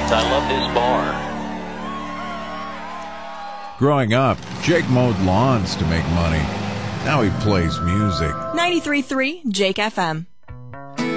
I love this bar. Growing up, Jake mowed lawns to make money. Now he plays music. 93.3 Jake FM.